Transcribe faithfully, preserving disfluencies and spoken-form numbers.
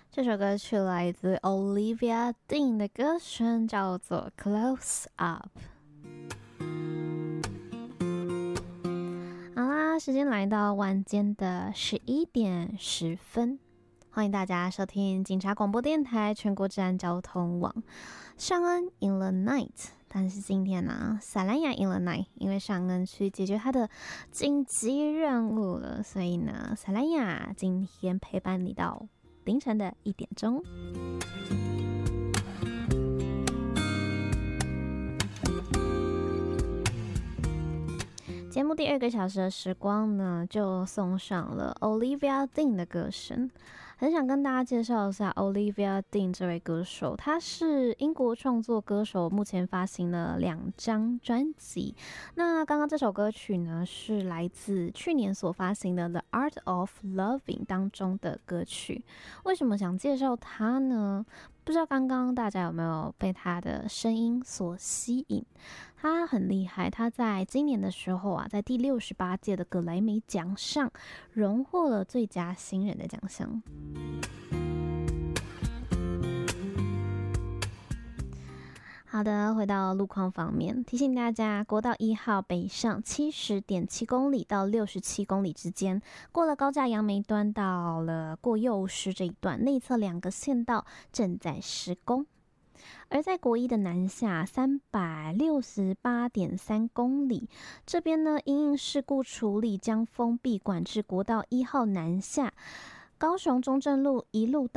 这首歌曲来自 Olivia Dean 的歌声，叫做 Close Up。 好啦，时间来到晚间的十一点十分，欢迎大家收听警察广播电台全国治安交通网。尚恩 in the night， 但是今天呢、啊，萨兰雅 in the night， 因为尚恩去解决他的紧急任务了，所以呢，萨兰雅今天陪伴你到凌晨的一点钟。节目第二个小时的时光呢，就送上了 Olivia Dean 的歌声。很想跟大家介绍一下 Olivia Dean 这位歌手，她是英国创作歌手，目前发行了两张专辑。那刚刚这首歌曲呢，是来自去年所发行的 The Art of Loving 当中的歌曲。为什么想介绍她呢？不知道刚刚大家有没有被他的声音所吸引？他很厉害，他在今年的时候啊，在第六十八届的格莱美奖上荣获了最佳新人的奖项。好的，回到路况方面，提醒大家，国道一号北上七十点七公里到六十七公里之间，过了高架杨梅端到了过幼师这一段，内侧两个线道正在施工。而在国一的南下三百六十八点三公里，这边呢，因应事故处理将封闭管制国道一号南下，高雄中正路一路到